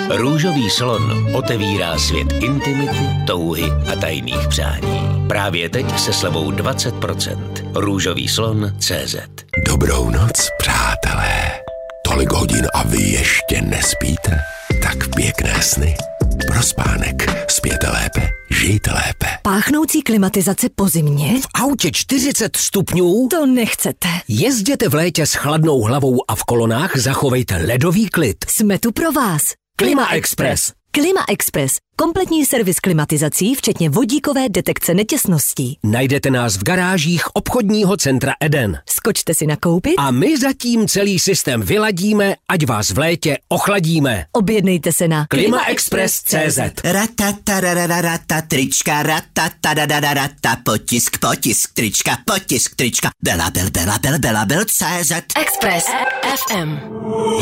Růžový slon otevírá svět intimity, touhy a tajných přání. Právě teď se slevou 20%. Růžový slon.cz. Dobrou noc, přátelé. Tolik hodin a vy ještě nespíte? Tak pěkné sny. Prospánek. Spěte lépe, žijte lépe. Páchnoucí klimatizace po zimě? V autě 40 stupňů? To nechcete. Jezděte v létě s chladnou hlavou a v kolonách zachovejte ledový klid. Jsme tu pro vás. Klima Express. Klima Express. Kompletní servis klimatizací, včetně vodíkové detekce netěsností. Najdete nás v garážích obchodního centra Eden. Skočte si nakoupit a my zatím celý systém vyladíme, ať vás v létě ochladíme. Objednejte se na klimaexpress.cz. Ratatarararata, trička, ratatarararata, potisk, trička, Belabel.cz. Express FM.